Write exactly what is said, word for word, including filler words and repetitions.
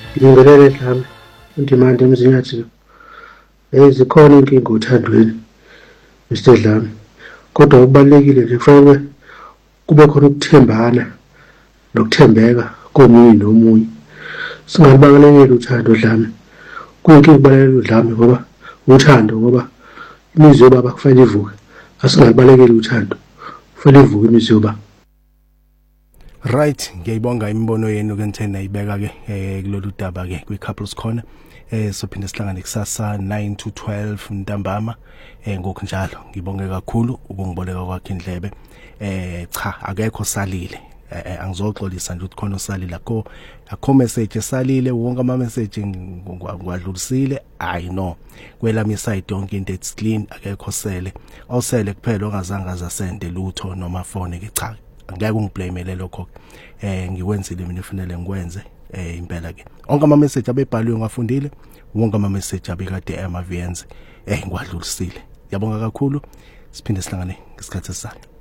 Ngibingelele Dlami uDimande Mzinyathi. Eh zikhona inkinga othandweni mister Dlami. Kodwa okubalekile nje kufanele kube khona ukuthembana nokuthembeka komunye nomunye. Singalibalekeli uthando Dlami. Kuyinkinga ukubalekela uDlami ngoba uthando ngoba imizwa yobaba kufanele ivuke. Asingalibalekeli uthando. Kufanele ivuke imizwa yobaba. Right, ngiyayibonga imibono yenu ke nithena ibeka ke eh kulolu daba ke kwi couples corner eh sophinde sihlangane kusasa nine to twelve ntambama eh ngokunjalo ngibonge kakhulu ukungiboleka kwakhe indlebe eh cha akekho salile eh angizoxolisa nje ukuthi khona osalile akho akho message esalile wonke ama message ngwadlulisile I know kwelami side yonke into it's clean akekho sele osele kuphela ongazange azasende lutho noma phone ke cha angeke ungiblamele lokho eh ngikwenzile mina ufanele ngikwenze eh impela ke onke ama message abebhaliwe ngafundile wonke ama message abekade ama V Ns eh ngwadlulisile yabonga kakhulu siphinde sihlangane ngesikhathi esizayo.